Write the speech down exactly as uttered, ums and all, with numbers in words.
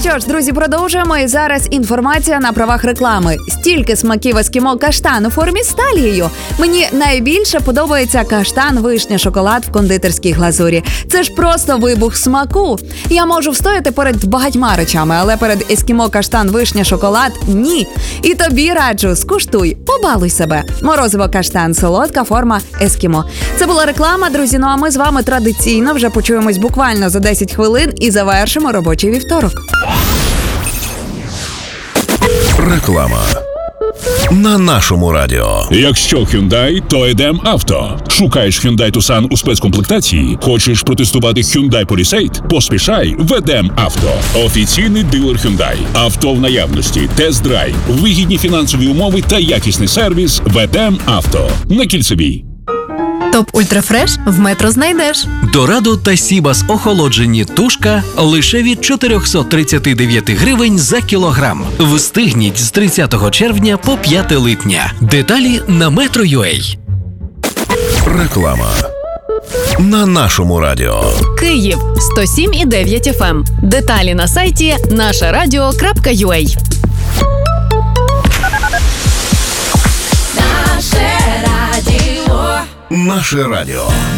що ж, друзі, продовжуємо. І зараз інформація на правах реклами. Стільки смаків ескімо каштан у формі з талією. Мені найбільше подобається каштан, вишня, шоколад в кондитерській глазурі. Це ж просто вибух смаку. Я можу встояти перед багатьма речами, але перед ескімо каштан, вишня, шоколад – ні. І тобі раджу, скуштуй, побалуй себе. Морозиво каштан, солодка форма ескімо. Це була реклама, друзі, ну а ми з вами традиційно вже почуємось буквально за десять хвилин і завершимо робочий вівторок. Реклама на нашому радіо. Якщо Hyundai, то Едем Авто. Шукаєш Hyundai Tucson у спецкомплектації? Хочеш протестувати Hyundai Palisade? Поспішай в Едем Авто. Офіційний дилер Hyundai. Авто в наявності, тест-драйв, вигідні фінансові умови та якісний сервіс в Едем Авто. На Кільцевій. Топ Ультрафреш в Метро знайдеш. Дорадо та Сібас охолоджені тушка лише від чотириста тридцять дев'ять гривень за кілограм. Встигніть з тридцятого червня по п'яте липня. Деталі на Metro.ua. Реклама на нашому радіо. Київ сто сім і дев'ять еф ем. Деталі на сайті наше радіо крапка ю а. Наше радіо.